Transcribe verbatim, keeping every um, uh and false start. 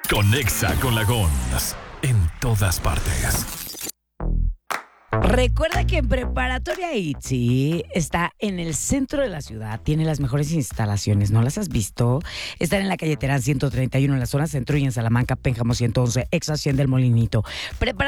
Conexa con la Gons. En todas partes. Recuerda que en Preparatoria ITZY está en el centro de la ciudad, tiene las mejores instalaciones, ¿no las has visto? Están en la calle Terán ciento treinta y uno en la zona centro y en Salamanca, Pénjamo ciento once, ex Hacienda del Molinito.